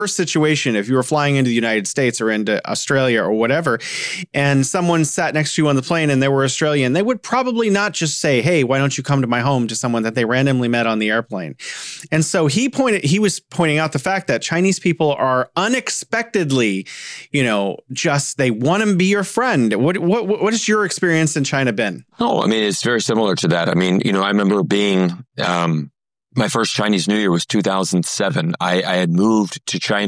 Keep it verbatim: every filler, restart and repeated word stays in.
situation, if you were flying into the United States or into Australia or whatever, and someone sat next to you on the plane and they were Australian, they would probably not just say, hey, why don't you come to my home, to someone that they randomly met on the airplane. And so he pointed, he was pointing out the fact that Chinese people are unexpectedly, you know, just, they want to be your friend. What, what, what has your experience in China been? Oh, I mean, it's very similar to that. I mean, you know, I remember being, um, my first Chinese New Year was two thousand seven. I, I had moved to China